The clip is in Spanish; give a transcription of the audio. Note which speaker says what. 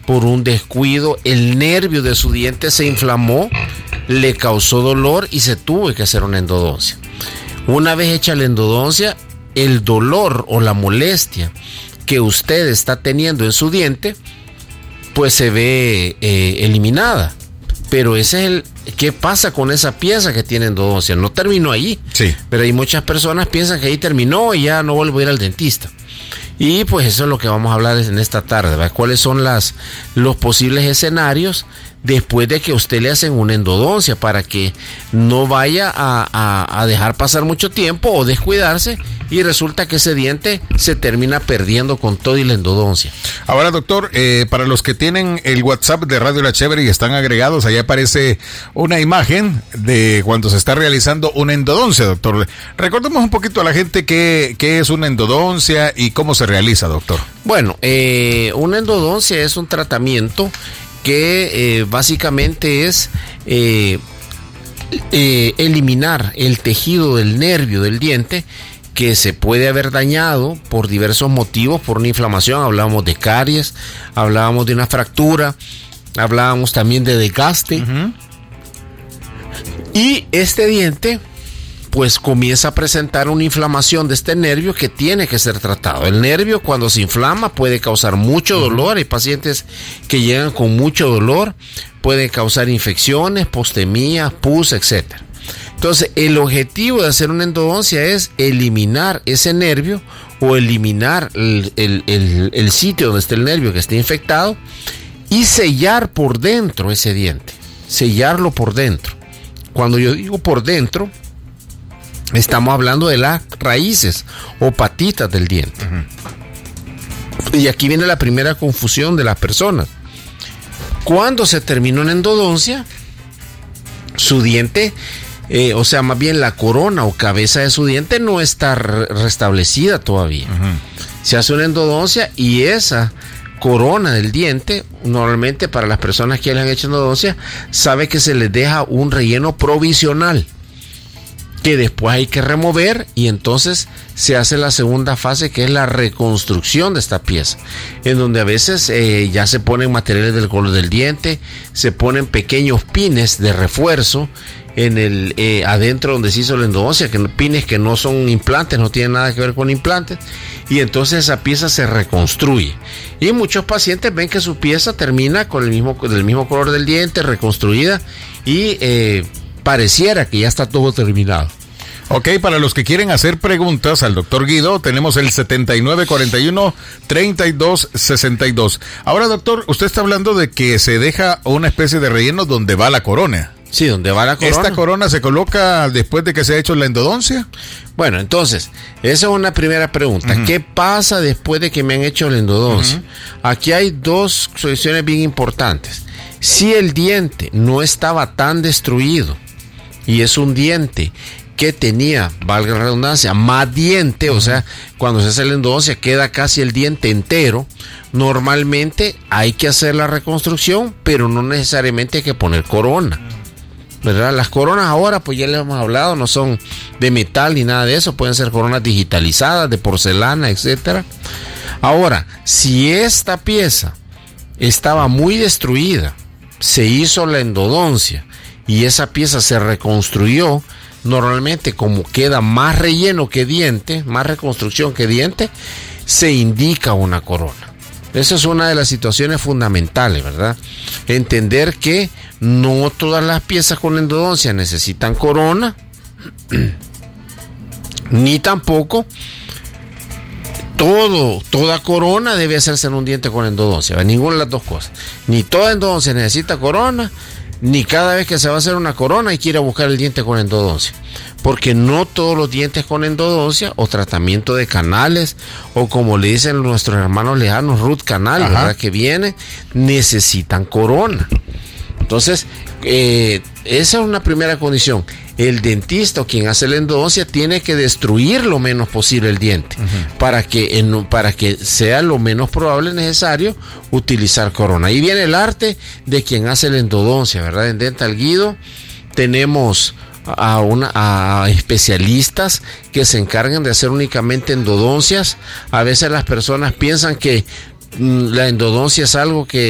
Speaker 1: por un descuido, el nervio de su diente se inflamó, le causó dolor y se tuvo que hacer una endodoncia. Una vez hecha la endodoncia, el dolor o la molestia que usted está teniendo en su diente, pues se ve eliminada. Pero ese es ¿qué pasa con esa pieza que tiene endodoncia? No terminó ahí.
Speaker 2: Sí.
Speaker 1: Pero hay muchas personas que piensan que ahí terminó y ya no vuelvo a ir al dentista. Y pues eso es lo que vamos a hablar en esta tarde, ¿verdad? ¿Cuáles son los posibles escenarios después de que usted le hacen una endodoncia, para que no vaya a dejar pasar mucho tiempo o descuidarse y resulta que ese diente se termina perdiendo con todo y la endodoncia?
Speaker 2: Ahora, doctor, para los que tienen el WhatsApp de Radio La Chévere y están agregados, allá aparece una imagen de cuando se está realizando una endodoncia, doctor. Recordemos un poquito a la gente qué es una endodoncia y cómo se realiza, doctor.
Speaker 1: Bueno, una endodoncia es un tratamiento que básicamente es eliminar el tejido del nervio del diente que se puede haber dañado por diversos motivos, por una inflamación. Hablábamos de caries, hablábamos de una fractura, hablábamos también de desgaste. Uh-huh. Y este diente pues comienza a presentar una inflamación de este nervio que tiene que ser tratado. El nervio, cuando se inflama, puede causar mucho dolor. Hay pacientes que llegan con mucho dolor, pueden causar infecciones, postemía, pus, etc. Entonces, el objetivo de hacer una endodoncia es eliminar ese nervio o eliminar el sitio donde está el nervio que esté infectado y sellar por dentro ese diente, sellarlo por dentro. Cuando yo digo por dentro, estamos hablando de las raíces o patitas del diente. Uh-huh. Y aquí viene la primera confusión de las personas. Cuando se termina una endodoncia, su diente, o sea, más bien la corona o cabeza de su diente no está restablecida todavía. Uh-huh. Se hace una endodoncia y esa corona del diente, normalmente para las personas que le han hecho endodoncia, sabe que se les deja un relleno provisional que después hay que remover, y entonces se hace la segunda fase, que es la reconstrucción de esta pieza, en donde a veces ya se ponen materiales del color del diente, se ponen pequeños pines de refuerzo en el adentro donde se hizo la endodoncia, que pines que no son implantes, no tienen nada que ver con implantes, y entonces esa pieza se reconstruye. Y muchos pacientes ven que su pieza termina con del mismo color del diente, reconstruida, y pareciera que ya está todo terminado.
Speaker 2: Ok, para los que quieren hacer preguntas al doctor Guido, tenemos el 7941-3262. Ahora, doctor, usted está hablando de que se deja una especie de relleno donde va la corona.
Speaker 1: Sí, donde va la corona.
Speaker 2: ¿Esta corona se coloca después de que se ha hecho la endodoncia?
Speaker 1: Bueno, entonces, esa es una primera pregunta. Uh-huh. ¿Qué pasa después de que me han hecho la endodoncia? Uh-huh. Aquí hay dos soluciones bien importantes. Si el diente no estaba tan destruido y es un diente que tenía, valga la redundancia, más diente, o sea, cuando se hace la endodoncia queda casi el diente entero, normalmente hay que hacer la reconstrucción, pero no necesariamente hay que poner corona, ¿verdad? Las coronas ahora, pues ya les hemos hablado, no son de metal ni nada de eso, pueden ser coronas digitalizadas, de porcelana, etcétera. Ahora, si esta pieza estaba muy destruida, se hizo la endodoncia y esa pieza se reconstruyó, normalmente como queda más relleno que diente, más reconstrucción que diente, se indica una corona. Esa es una de las situaciones fundamentales, ¿verdad? Entender que no todas las piezas con endodoncia necesitan corona, ni tampoco toda corona debe hacerse en un diente con endodoncia, ninguna de las dos cosas. Ni toda endodoncia necesita corona, ni cada vez que se va a hacer una corona hay que ir a buscar el diente con endodoncia, porque no todos los dientes con endodoncia o tratamiento de canales, o como le dicen nuestros hermanos lejanos, root canal, ¿verdad? Que viene, necesitan corona. Entonces, esa es una primera condición. El dentista o quien hace la endodoncia tiene que destruir lo menos posible el diente, uh-huh, para que sea lo menos probable necesario utilizar corona. Ahí viene el arte de quien hace la endodoncia, ¿verdad? En Dental Guido tenemos a especialistas que se encargan de hacer únicamente endodoncias. A veces las personas piensan que la endodoncia es algo que